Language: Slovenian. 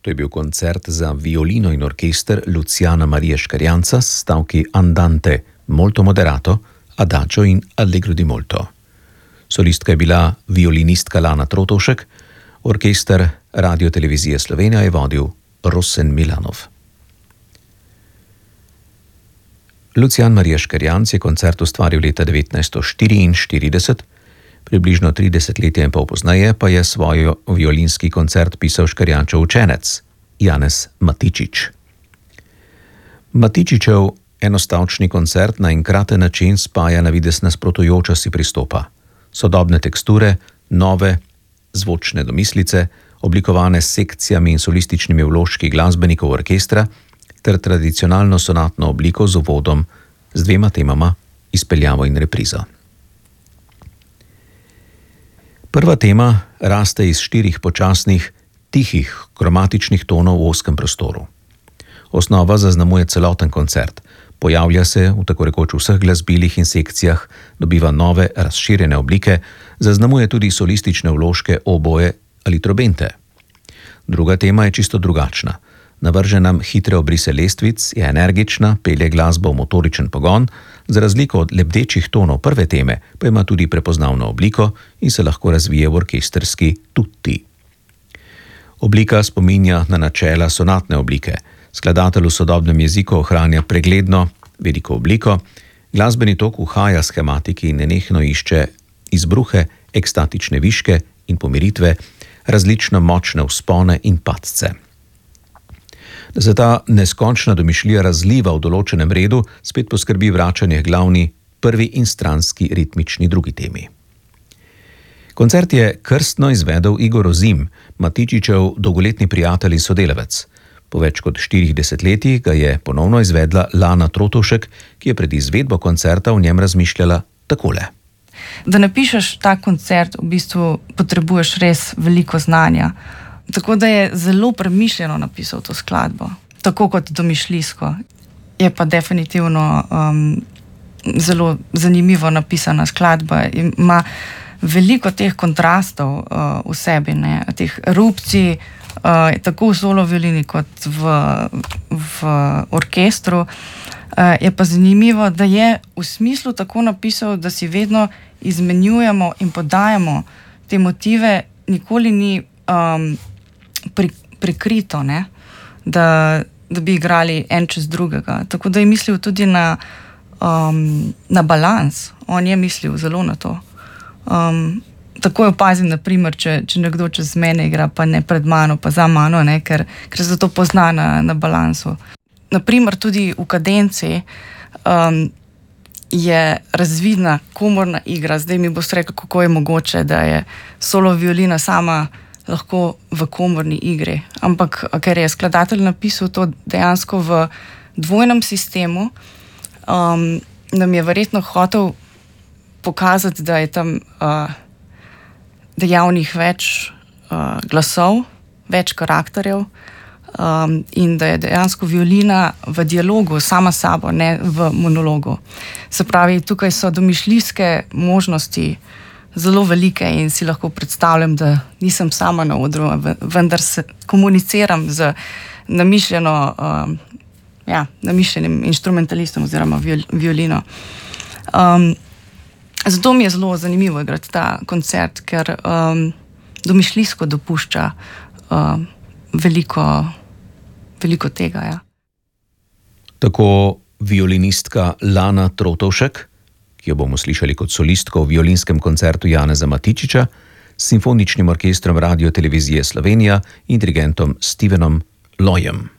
To je bil koncert za violino in orkester Luciana Marije Škarjanca s stavki Andante, molto moderato, adagio in allegro di molto. Solistka je bila violinistka Lana Trotovšek, orkester Radio-televizije Slovenija je vodil Rosen Milanov. Lucian Marije Škarjanc je koncert ustvaril leta 1944, približno 30 let in pol pozneje pa je svoj violinski koncert pisal Škarjančev učenec, Janez Matičič. Matičičev enostavčni koncert na enkraten način spaja na videz nasprotujoča si pristopa. Sodobne teksture, nove zvočne domislice, oblikovane s sekcijami in solističnimi vložki glasbenikov orkestra, ter tradicionalno sonatno obliko z uvodom z dvema temama, izpeljavo in reprizo. Prva tema raste iz 4 počasnih, tihih, kromatičnih tonov v ozkem prostoru. Osnova zaznamuje celoten koncert, pojavlja se v tako rekoč vseh glasbilih in sekcijah, dobiva nove, razširjene oblike, zaznamuje tudi solistične vložke, oboje ali trobente. Druga tema je čisto drugačna. Navrže nam hitre obrise lestvic, je energična, pelje glasbo v motoričen pogon, za razliko od lebdečih tonov prve teme, pa ima tudi prepoznavno obliko in se lahko razvije v orkestrski tutti. Oblika spominja na načela sonatne oblike. Skladatelj v sodobnem jeziku ohranja pregledno, veliko obliko, glasbeni tok uhaja schematiki in nenehno išče izbruhe, ekstatične viške in pomiritve, različno močne vzpone in padce. Da se ta neskončna domišljija razliva v določenem redu, spet poskrbi vračanje glavni, prvi in stranski ritmični drugi temi. Koncert je krstno izvedel Igor Ozim, Matičičev dolgoletni prijatelj in sodelavec. Po več kot 4 desetletjih ga je ponovno izvedla Lana Trotovšek, ki je pred izvedbo koncerta v njem razmišljala takole. Da napišeš ta koncert, v bistvu potrebuješ res veliko znanja. Tako da je zelo premišljeno napisal to skladbo, tako kot domišljijsko. Je pa definitivno zelo zanimivo napisana skladba. Ima veliko teh kontrastov v sebi, ne? Teh erupcij, tako v solo violini kot v orkestru. Je pa zanimivo, da je v smislu tako napisal, da si vedno izmenjujemo in podajamo te motive, nikoli ni prikrito, ne? Da bi igrali en čez drugega. Tako da je mislil tudi na balans. On je mislil zelo na to. Tako je opazim, naprimer, če nekdo čez mene igra, pa ne pred mano, pa za mano, ne? Ker se to pozna na balansu. Naprimer, tudi v kadenci je razvidna komorna igra. Zdaj mi boš rekel, kako je mogoče, da je solo violina sama lahko v komorni igri. Ampak, ker je skladatelj napisal to dejansko v dvojnem sistemu, nam je verjetno hotel pokazati, da je tam dejavnih več glasov, več karakterjev, in da je dejansko violina v dialogu sama s sabo, ne v monologu. Se pravi, tukaj so domišljijske možnosti zelo velike in si lahko predstavljam, da nisem sama na odru, vendar se komuniciram z namišljenim inštrumentalistom oziroma violino. Zato mi je zelo zanimivo igrati ta koncert, ker domišljijsko dopušča veliko tega. Ja. Tako violinistka Lana Trotovšek, ki jo bomo slišali kot solistko v violinskem koncertu Janeza Matičiča, s simfoničnim orkestrom Radio-televizije Slovenija in dirigentom Stevenom Lojem.